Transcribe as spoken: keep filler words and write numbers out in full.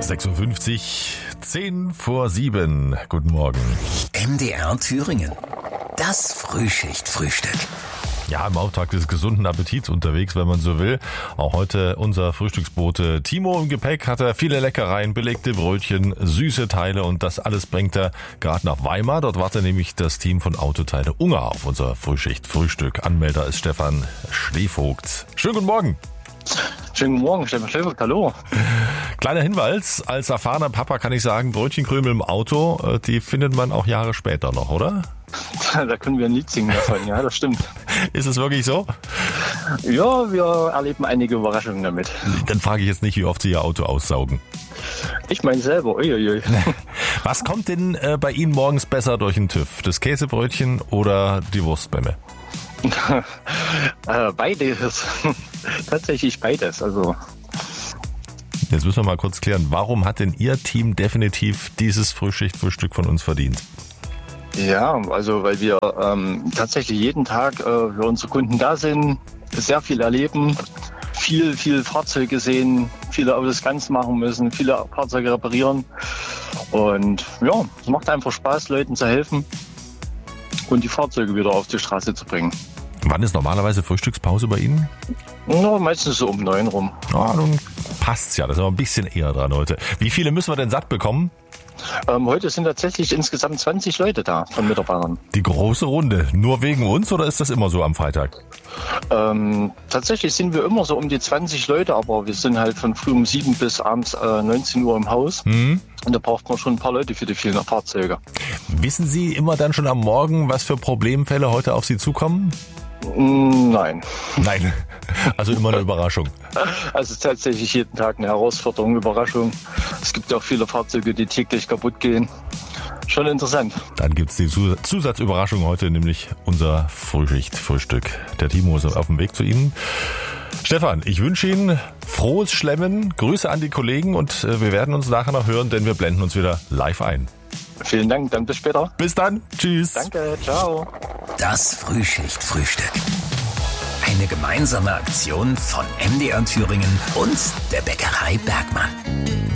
sechs Uhr fünfzig, zehn vor sieben. Guten Morgen. M D R Thüringen. Das Frühschicht-Frühstück. Ja, im Auftrag des gesunden Appetits unterwegs, wenn man so will. Auch heute unser Frühstücksbote Timo im Gepäck hat er viele Leckereien, belegte Brötchen, süße Teile und das alles bringt er gerade nach Weimar. Dort wartet nämlich das Team von Autoteile Unger auf unser Frühschicht-Frühstück. Anmelder ist Stefan Schlevogt. Schönen guten Morgen. Schönen guten Morgen, Stefan Schlevogt, hallo. Kleiner Hinweis, als erfahrener Papa kann ich sagen, Brötchenkrümel im Auto, die findet man auch Jahre später noch, oder? Da können wir ein Lied singen davon, ja, das stimmt. Ist es wirklich so? Ja, wir erleben einige Überraschungen damit. Dann frage ich jetzt nicht, wie oft Sie Ihr Auto aussaugen. Ich meine selber, uiuiui. Was kommt denn äh, bei Ihnen morgens besser durch den TÜV? Das Käsebrötchen oder die Wurstbämme? äh, beides. Tatsächlich beides, also... Jetzt müssen wir mal kurz klären, warum hat denn Ihr Team definitiv dieses Frühschicht-Frühstück von uns verdient? Ja, also weil wir ähm, tatsächlich jeden Tag äh, für unsere Kunden da sind, sehr viel erleben, viel, viel Fahrzeuge sehen, viele Autos ganz machen müssen, viele Fahrzeuge reparieren. Und ja, es macht einfach Spaß, Leuten zu helfen und die Fahrzeuge wieder auf die Straße zu bringen. Wann ist normalerweise Frühstückspause bei Ihnen? No, meistens so um neun rum. Ah, nun passt's ja, da sind wir ein bisschen eher dran heute. Wie viele müssen wir denn satt bekommen? Ähm, heute sind tatsächlich insgesamt zwanzig Leute da von Mitarbeitern. Die große Runde. Nur wegen uns oder ist das immer so am Freitag? Ähm, tatsächlich sind wir immer so um die zwanzig Leute, aber wir sind halt von früh um sieben bis abends äh, neunzehn Uhr im Haus. Mhm. Und da braucht man schon ein paar Leute für die vielen Fahrzeuge. Wissen Sie immer dann schon am Morgen, was für Problemfälle heute auf Sie zukommen? Nein. Nein, also immer eine Überraschung. Also tatsächlich jeden Tag eine Herausforderung, Überraschung. Es gibt ja auch viele Fahrzeuge, die täglich kaputt gehen. Schon interessant. Dann gibt's die Zusatzüberraschung heute, nämlich unser Frühschicht-Frühstück. Der Timo ist auf dem Weg zu Ihnen. Stefan, ich wünsche Ihnen frohes Schlemmen, Grüße an die Kollegen und wir werden uns nachher noch hören, denn wir blenden uns wieder live ein. Vielen Dank, dann bis später. Bis dann, tschüss. Danke, ciao. Das Frühschicht-Frühstück. Eine gemeinsame Aktion von M D R Thüringen und der Bäckerei Bergmann.